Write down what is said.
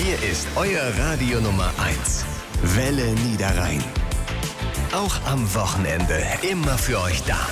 Hier ist euer Radio Nummer 1. Welle Niederrhein. Auch am Wochenende immer für euch da.